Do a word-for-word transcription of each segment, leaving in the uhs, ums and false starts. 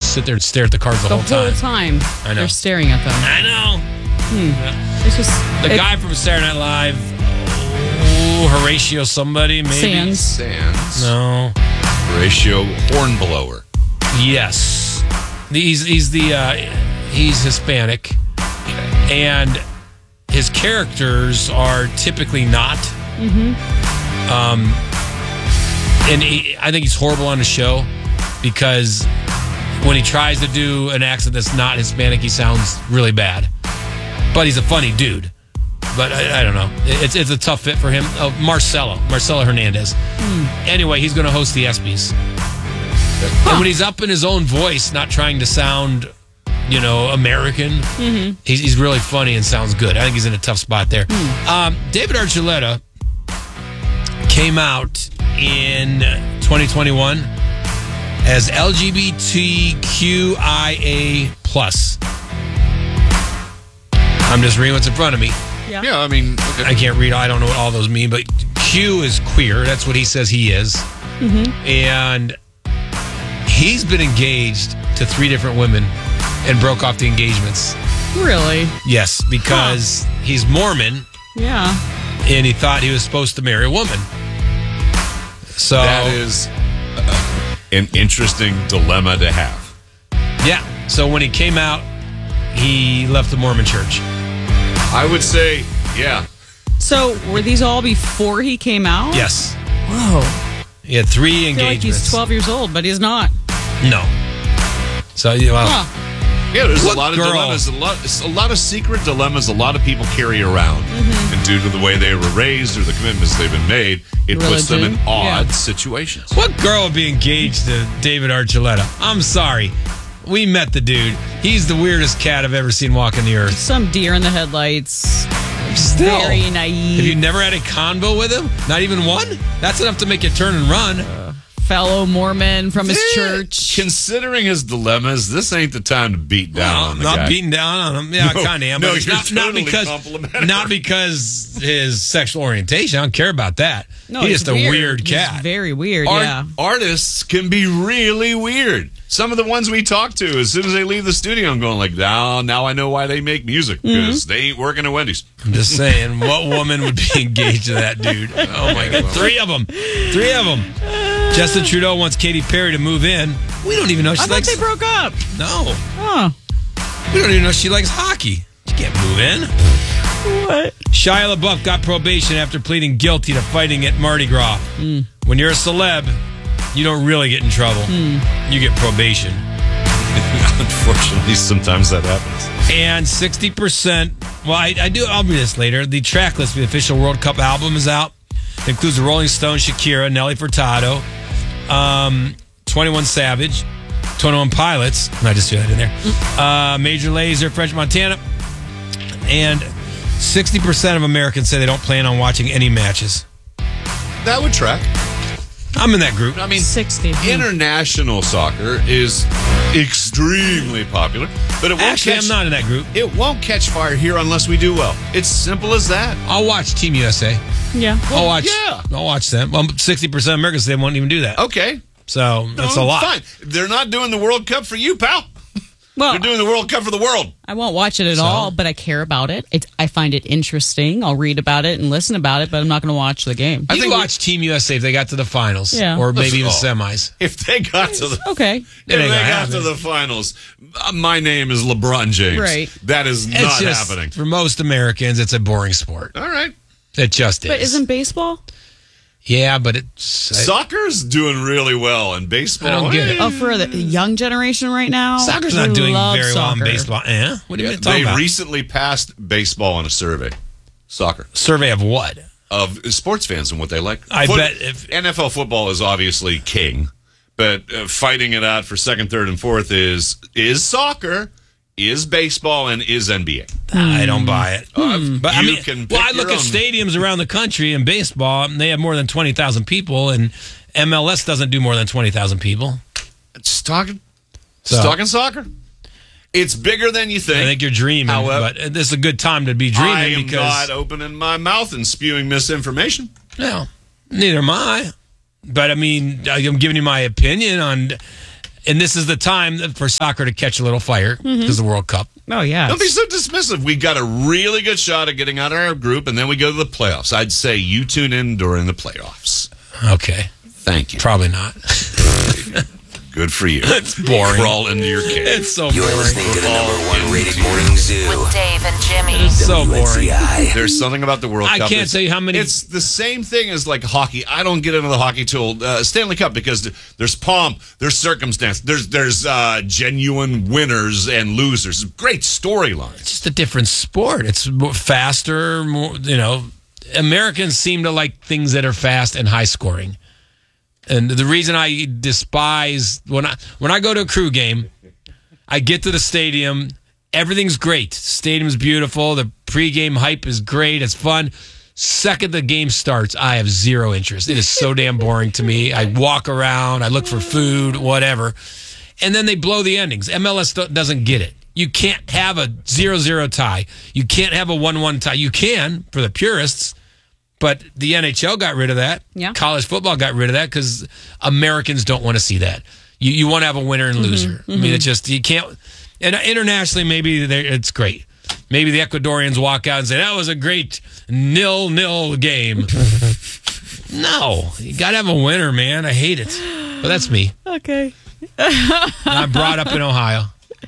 just sit there and stare at the cards the, The whole time. time. I know. They're staring at them. I know. Hmm. Yeah. It's just The it, guy from Saturday Night Live, oh, Horatio somebody, maybe? Sands. Sands. No. Horatio Hornblower. Yes. He's, he's the, uh, he's Hispanic. And his characters are typically not. Mm-hmm. Um, and he, I think he's horrible on the show because when he tries to do an accent that's not Hispanic, he sounds really bad. But he's a funny dude. But I, I don't know. It's it's a tough fit for him. Oh, Marcelo. Marcelo Hernandez. Mm. Anyway, he's going to host the ESPYs. Huh. And when he's up in his own voice, not trying to sound, you know, American, mm-hmm. he's, he's really funny and sounds good. I think he's in a tough spot there. Mm. Um, David Archuleta came out in twenty twenty-one as L G B T Q I A plus. I'm just reading what's in front of me. Yeah, yeah I mean, okay. I can't read. I don't know what all those mean, but Q is queer. That's what he says he is. Mm-hmm. And he's been engaged to three different women and broke off the engagements. Really? Yes, because huh. he's Mormon. Yeah. And he thought he was supposed to marry a woman. So that is uh, an interesting dilemma to have. Yeah. So when he came out, he left the Mormon church. I would say, yeah. So were these all before he came out? Yes. Whoa. He had three I feel engagements. like he's twelve years old, but he's not. No. So, well, huh. yeah, there's what a lot of girl? dilemmas, a lot, a lot of secret dilemmas a lot of people carry around. Mm-hmm. And due to the way they were raised or the commitments they've been made, it Religion. puts them in odd yeah. situations. What girl would be engaged to David Archuleta? I'm sorry. We met the dude. He's the weirdest cat I've ever seen walking the earth. Some deer in the headlights. Still. Very naive. Have you never had a convo with him? Not even one? That's enough to make you turn and run. Uh, fellow Mormon from his Yeah. church. Considering his dilemmas, this ain't the time to beat down well, on the not guy. beating down on him. Yeah, No, I kind of am. no, but it's you're not, totally not because complimentary. not because his sexual orientation. I don't care about that. No, He's he's just a weird. weird He's cat. very weird, Art- yeah. Artists can be really weird. Some of the ones we talk to, as soon as they leave the studio, I'm going like, now, now I know why they make music, because mm-hmm. they ain't working at Wendy's. I'm just saying, what woman would be engaged to that dude? Oh, my God. Three of them. Three of them. Justin Trudeau wants Katy Perry to move in. We don't even know she I likes... thought they broke up. No. Huh. We don't even know she likes hockey. She can't move in. What? Shia LaBeouf got probation after pleading guilty to fighting at Mardi Gras. Mm. When you're a celeb, you don't really get in trouble. Mm. You get probation. Unfortunately, sometimes that happens. And sixty percent, well, I, I do, I'll read this later. The track list for the official World Cup album is out. It includes the Rolling Stones, Shakira, Nelly Furtado, um, twenty-one Savage, twenty-one Pilots. I just threw that in there. Uh, Major Lazer, French Montana. And sixty percent of Americans say they don't plan on watching any matches. That would track. I'm in that group. I mean, sixty. International soccer is extremely popular, but it won't Actually, catch, I'm not in that group. It won't catch fire here unless we do well. It's simple as that. I'll watch Team U S A. Yeah. I'll watch. yeah. I'll watch them. Well, sixty percent of Americans say they won't even do that. Okay. So that's No, a lot. Fine. They're not doing the World Cup for you, pal. Well, They're doing the World Cup for the world. I won't watch it at So? all, but I care about it. It's, I find it interesting. I'll read about it and listen about it, but I'm not going to watch the game. I think think we- watch Team U S A if they got to the finals, Yeah. or maybe even Oh. semis. If they got to the Okay. if It ain't they gonna got happen. to the finals, uh, my name is LeBron James. Right. That is It's not just, happening. for most Americans, it's a boring sport. All right. It just is. But isn't baseball? Yeah, but it's I, Soccer's doing really well, and baseball. I don't get it. Oh, for the young generation right now? soccer's they not doing love very well in soccer. baseball. Eh? What do you Yeah, mean talking they about? recently passed baseball in a survey. Soccer. Survey of what? Of sports fans and what they like. I bet if- N F L football is obviously king, but uh, fighting it out for second, third, and fourth is is soccer, is baseball, and is N B A. I don't buy it. Uh, But I you mean, can well, pick I look your at own. stadiums around the country in baseball, and they have more than twenty thousand people, and M L S doesn't do more than twenty thousand people. Just talking, So- just talking soccer. It's bigger than you think. I think you're dreaming, However, but this is a good time to be dreaming I am because not opening my mouth and spewing misinformation. no, neither am I. But I mean, I'm giving you my opinion on And this is the time for soccer to catch a little fire because mm-hmm. of the World Cup. Oh, yeah. Don't be so dismissive. We got a really good shot at getting out of our group, and then we go to the playoffs. I'd say you tune in during the playoffs. Okay. Thank you. Probably not. Good for you. It's boring. Crawl into your cave. It's so You're boring. listening to the number one rated morning zoo. With Dave and Jimmy. It's so boring. There's something about the World I Cup. can't it's, tell you how many. It's the same thing as like hockey. I don't get into the hockey till uh, Stanley Cup because there's pomp, there's circumstance, there's there's uh, genuine winners and losers. Great storylines. It's just a different sport. It's more faster, more, you know. Americans seem to like things that are fast and high scoring. And the reason I despise when I when I go to a Crew game, I get to the stadium, everything's great. Stadium's beautiful, the pregame hype is great, it's fun. Second the game starts, I have zero interest. It is so damn boring to me. I walk around, I look for food, whatever. And then they blow the endings. M L S doesn't get it. You can't have a zero zero tie. You can't have a one one tie. You can for the purists. But the N H L got rid of that. Yeah. College football got rid of that because Americans don't want to see that. You you want to have a winner and loser. Mm-hmm, I mean, mm-hmm. it's just, you can't. And internationally, maybe it's great. Maybe the Ecuadorians walk out and say, that was a great nil-nil game. No. You got to have a winner, man. I hate it. But that's me. Okay. I'm brought up in Ohio.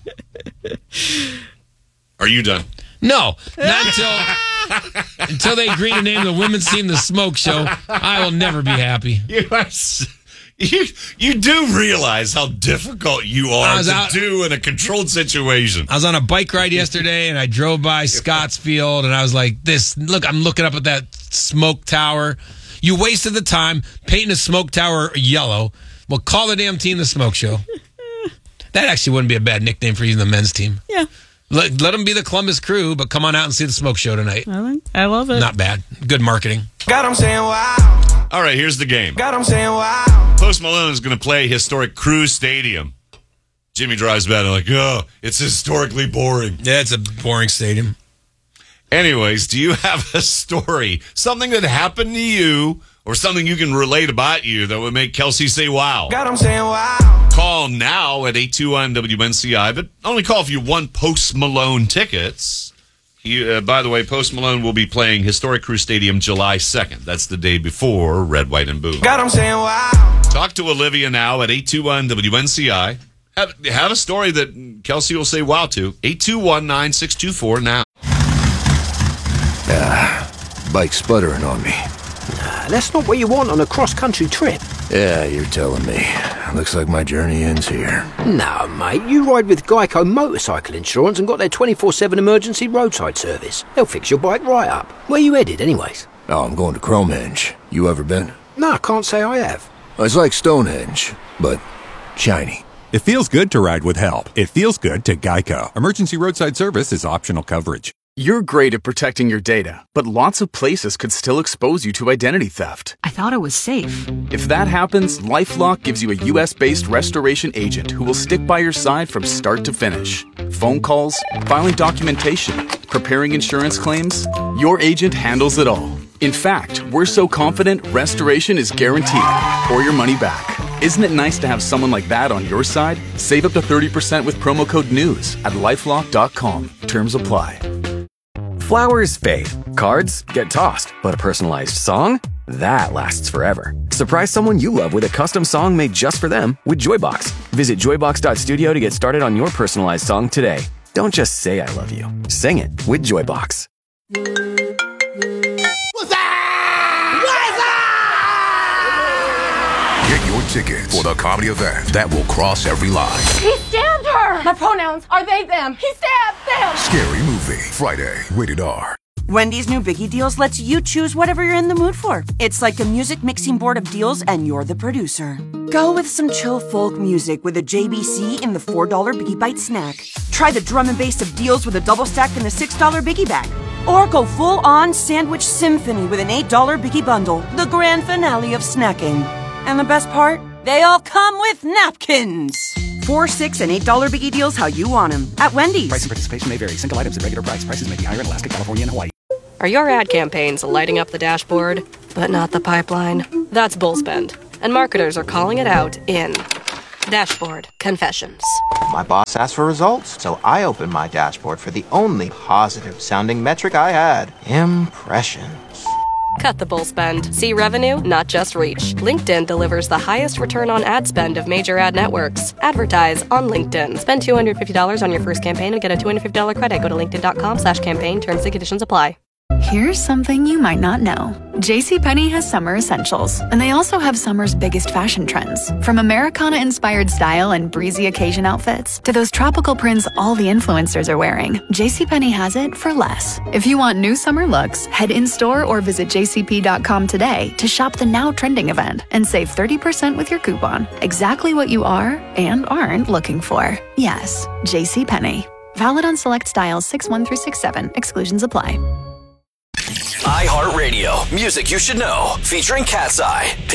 Are you done? No, not until until they agree to name the women's team the Smoke Show. I will never be happy. You are, you you do realize how difficult you are to out, do in a controlled situation. I was on a bike ride yesterday, and I drove by Scottsfield, and I was like, "This look." I'm looking up at that smoke tower. You wasted the time painting a smoke tower yellow. Well, call the damn team the Smoke Show. That actually wouldn't be a bad nickname for even the men's team. Yeah. Let, let them be the Columbus Crew, but come on out and see the Smoke Show tonight. I, like, I love it. Not bad. Good marketing. Got them saying wow. All right, here's the game. Got them saying wow. Post Malone is going to play historic Crew Stadium. Jimmy drives back and like, oh, it's historically boring. Yeah, it's a boring stadium. Anyways, do you have a story, something that happened to you, or something you can relate about you that would make Kelsey say wow? Got them saying wow. Call now at eight two one W N C I, but only call if you won Post Malone tickets. He, uh, by the way, Post Malone will be playing Historic Crew Stadium July second. That's the day before Red, White, and Blue. Got them saying wow. Talk to Olivia now at eight two one W N C I. Have, have a story that Kelsey will say wow to. eight two one, nine six two four now. Ah, bike sputtering on me. Nah, that's not what you want on a cross-country trip. Yeah, you're telling me. Looks like my journey ends here. No, mate, you ride with Geico Motorcycle Insurance and got their twenty-four seven emergency roadside service. They'll fix your bike right up. Where you headed, anyways? Oh, I'm going to Cromhenge. You ever been? No, I can't say I have. It's like Stonehenge, but shiny. It feels good to ride with help. It feels good to Geico. Emergency roadside service is optional coverage. You're great at protecting your data, but lots of places could still expose you to identity theft. I thought it was safe. If that happens, LifeLock gives you a U S based restoration agent who will stick by your side from start to finish. Phone calls, filing documentation, preparing insurance claims, your agent handles it all. In fact, we're so confident restoration is guaranteed or your money back. Isn't it nice to have someone like that on your side? Save up to thirty percent with promo code NEWS at lifelock dot com. Terms apply. Flowers fade, cards get tossed, but a personalized song? That lasts forever. Surprise someone you love with a custom song made just for them with Joybox. Visit joybox dot studio to get started on your personalized song today. Don't just say I love you. Sing it with Joybox. What's that? Get your tickets for the comedy event that will cross every line. He stabbed her! My pronouns are they, them. He stabbed them! Scary Movie, Friday, rated R. Wendy's new Biggie Deals lets you choose whatever you're in the mood for. It's like a music mixing board of deals, and you're the producer. Go with some chill folk music with a J B C in the four dollar Biggie Bite snack. Try the drum and bass of deals with a double stack in the six dollar Biggie Bag. Or go full-on sandwich symphony with an eight dollar Biggie Bundle, the grand finale of snacking. And the best part? They all come with napkins. Four, six, and eight dollar Biggie Deals how you want them at Wendy's. Price and participation may vary. Single items at regular price. Prices may be higher in Alaska, California, and Hawaii. Are your ad campaigns lighting up the dashboard, but not the pipeline? That's Bullspend, and marketers are calling it out in Dashboard Confessions. My boss asked for results, so I opened my dashboard for the only positive-sounding metric I had. Impressions. Cut the bull spend. See revenue, not just reach. LinkedIn delivers the highest return on ad spend of major ad networks. Advertise on LinkedIn. Spend two hundred fifty dollars on your first campaign and get a two hundred fifty dollars credit. Go to linkedin.com slash campaign. Terms and conditions apply. Here's something you might not know. JCPenney has summer essentials, and they also have summer's biggest fashion trends. From Americana-inspired style and breezy occasion outfits to those tropical prints all the influencers are wearing, JCPenney has it for less. If you want new summer looks, head in-store or visit j c p dot com today to shop the now trending event and save thirty percent with your coupon. Exactly what you are and aren't looking for. Yes, JCPenney. Valid on select styles six one through six seven. Exclusions apply. iHeartRadio, music you should know, featuring Cat's Eye. Pick